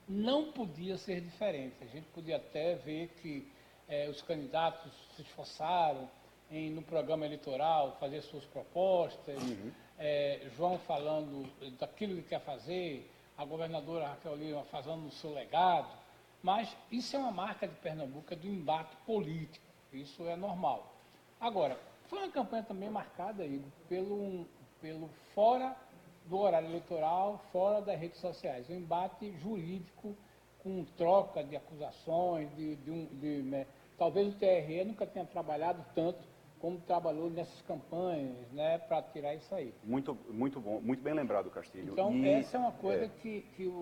não podia ser diferente. A gente podia até ver que os candidatos se esforçaram no programa eleitoral fazer suas propostas, João falando daquilo que quer fazer, a governadora Raquel Lira fazendo o seu legado, mas isso é uma marca de Pernambuco, é do embate político, isso é normal. Agora, foi uma campanha também marcada, Igor, pelo fora do horário eleitoral, fora das redes sociais, um embate jurídico com troca de acusações, talvez o TRE nunca tenha trabalhado tanto como trabalhou nessas campanhas, né, para tirar isso aí. Muito, muito bom, muito bem lembrado, Castilho. Então, essa é uma coisa que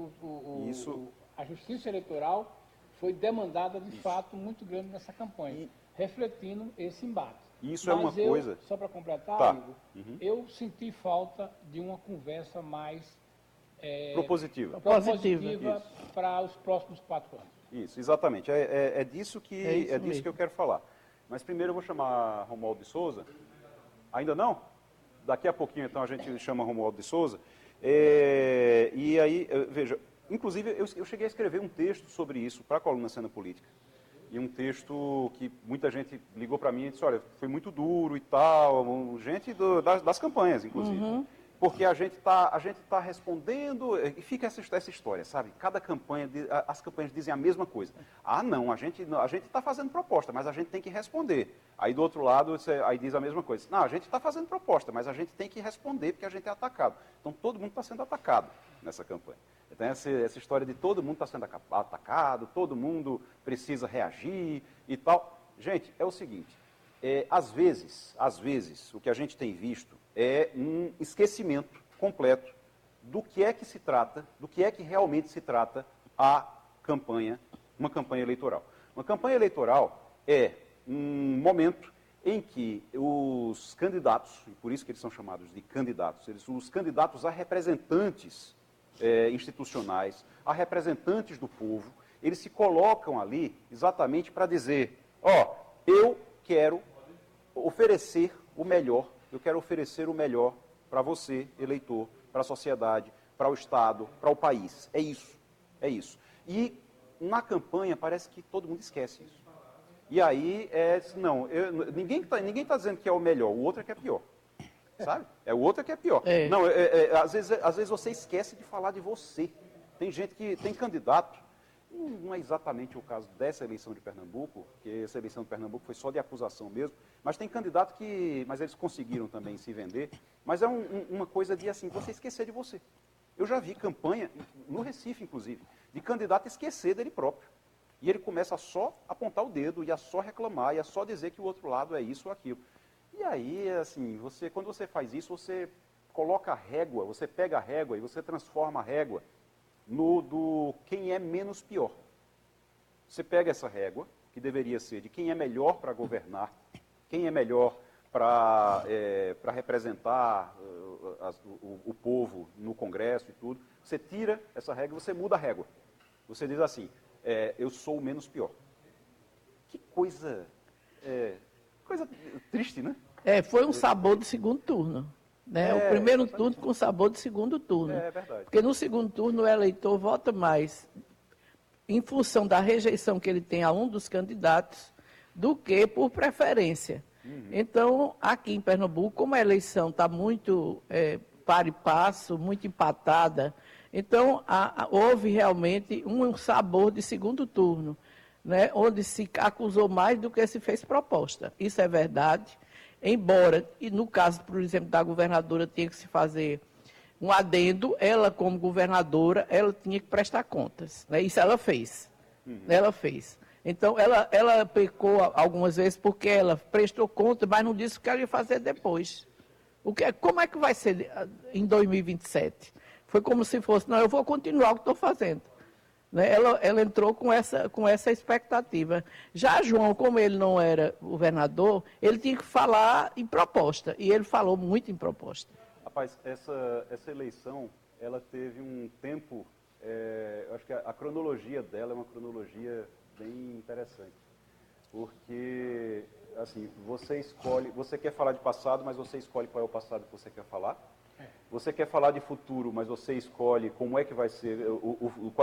a Justiça Eleitoral foi demandada, de fato, muito grande nessa campanha, refletindo esse embate. Isso é uma coisa... Só para completar, Igor, eu senti falta de uma conversa mais propositiva para os próximos 4 anos. Isso, exatamente. É disso que eu quero falar. Mas primeiro eu vou chamar Romualdo de Souza. Ainda não? Daqui a pouquinho, então, a gente chama Romualdo de Souza. E aí, veja, inclusive, eu cheguei a escrever um texto sobre isso para a coluna Cena Política. E um texto que muita gente ligou para mim e disse, olha, foi muito duro e tal, gente das campanhas, inclusive. Uhum. Porque a gente tá respondendo, e fica essa história, sabe? Cada campanha, as campanhas dizem a mesma coisa. Ah, não, a gente está fazendo proposta, mas a gente tem que responder. Aí do outro lado, aí diz a mesma coisa. Não, a gente está fazendo proposta, mas a gente tem que responder porque a gente é atacado. Então todo mundo está sendo atacado nessa campanha. Tem essa história de todo mundo está sendo atacado, todo mundo precisa reagir e tal. Gente, é o seguinte, às vezes, o que a gente tem visto é um esquecimento completo do que é que se trata, do que é que realmente se trata uma campanha eleitoral. Uma campanha eleitoral é um momento em que os candidatos, e por isso que eles são chamados de candidatos, os candidatos a representantes institucionais, a representantes do povo, eles se colocam ali exatamente para dizer, eu quero oferecer o melhor, para você, eleitor, para a sociedade, para o Estado, para o país. É isso. E na campanha parece que todo mundo esquece isso. E aí, ninguém está dizendo que é o melhor, o outro é que é pior. Sabe? O outro é que é pior. Não, às vezes você esquece de falar de você. Tem candidato, não é exatamente o caso dessa eleição de Pernambuco, porque essa eleição de Pernambuco foi só de acusação mesmo, mas tem candidato mas eles conseguiram também se vender, mas é uma coisa de assim, você esquecer de você. Eu já vi campanha, no Recife inclusive, de candidato esquecer dele próprio. E ele começa a só apontar o dedo, e a só reclamar, e a só dizer que o outro lado é isso ou aquilo. E aí, assim, quando você faz isso, você coloca a régua, você pega a régua e você transforma a régua do quem é menos pior. Você pega essa régua, que deveria ser de quem é melhor para governar, quem é melhor para representar o povo no Congresso e tudo, você tira essa régua e você muda a régua. Você diz assim, eu sou o menos pior. Que coisa triste, né? Foi um sabor de segundo turno. Né? O primeiro turno com sabor de segundo turno. É verdade. Porque no segundo turno o eleitor vota mais em função da rejeição que ele tem a um dos candidatos do que por preferência. Uhum. Então, aqui em Pernambuco, como a eleição está muito par e passo, muito empatada, então houve realmente um sabor de segundo turno, né? Onde se acusou mais do que se fez proposta. Isso é verdade. Embora, e no caso, por exemplo, da governadora, tinha que se fazer um adendo, ela como governadora, ela tinha que prestar contas. Né? Isso ela fez. Uhum. Ela fez. Então, ela pecou algumas vezes porque ela prestou conta, mas não disse o que ela ia fazer depois. Como é que vai ser em 2027? Foi como se fosse, não, eu vou continuar o que estou fazendo. Né? Ela entrou com essa expectativa. Já João, como ele não era governador, ele tinha que falar em proposta, e ele falou muito em proposta. Rapaz, essa eleição, ela teve um tempo, eu acho que a cronologia dela é uma cronologia bem interessante, porque, assim, você quer falar de passado, mas você escolhe qual é o passado que você quer falar. Você quer falar de futuro, mas você escolhe como é que vai ser,